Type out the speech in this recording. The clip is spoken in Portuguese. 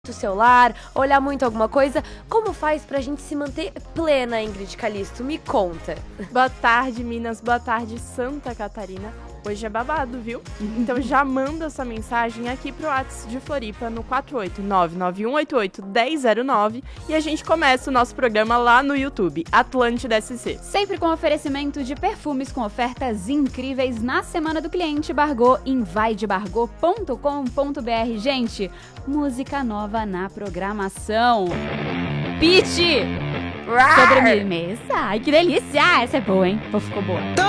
o celular, olhar muito alguma coisa. Como faz pra gente se manter plena, Ingrid Calisto? Me conta. Boa tarde, Minas. Boa tarde, Santa Catarina. Hoje é babado, viu? Então já manda sua mensagem aqui pro WhatsApp de Floripa no 48991881009 e a gente começa o nosso programa lá no YouTube, Atlântida SC. Sempre com oferecimento de perfumes com ofertas incríveis na Semana do Cliente Bargô em vaidebargô.com.br. Gente, música nova na programação. Pitch! Sobremesa! Ai, que delícia! Essa é boa, hein? Pô, ficou boa.